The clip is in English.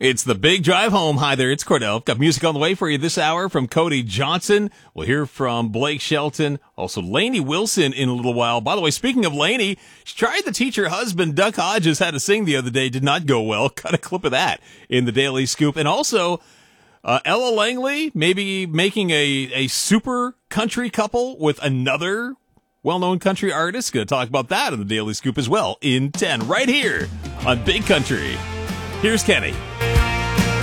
It's the Big Drive Home. Hi there, it's Cordell. Got music on the way for you this hour from Cody Johnson. We'll hear from Blake Shelton. Also, Lainey Wilson in a little while. By the way, speaking of Lainey, she tried to teach her husband, Duck Hodges, how to sing the other day. Did not go well. Got a clip of that in the Daily Scoop. And also, Ella Langley maybe making a super country couple with another well-known country artist. Going to talk about that in the Daily Scoop as well in 10 right here on Big Country. Here's Kenny.